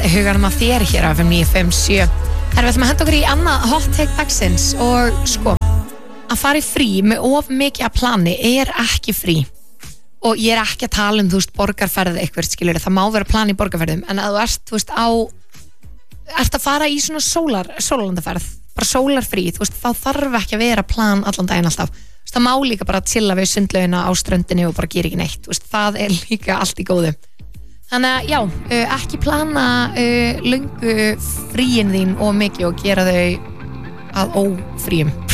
huganum að þér hér á FM 957. Við ætlum að henda okkur í annað hot take dagsins og sko, að fara í frí með of mikið að plani ekki frí. Og ég ekki að tala þú veist, borgarferð eitthvað, skilur, það má vera plan í borgarferðum, en að þú ert, þú veist, ert að fara í svona sólarlandaferð, bara sólarfrí, þú veist, þá þarf ekki að vera plan allan daginn alltaf. Þú veist, það má líka bara chilla við sundlaugina á ströndinni og bara gera ekki neitt, þú veist, það líka allt í góðu. Þannig að, já, ekki plana löngu fríin þín og mikið og gera þau að ófríum.